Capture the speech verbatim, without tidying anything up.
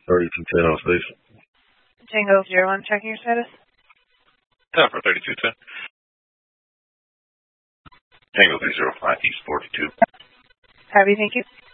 thirty-two ten on station. Tango zero one, checking your status. Time for thirty-two ten. Tango zero five East forty-two. Copy, thank you.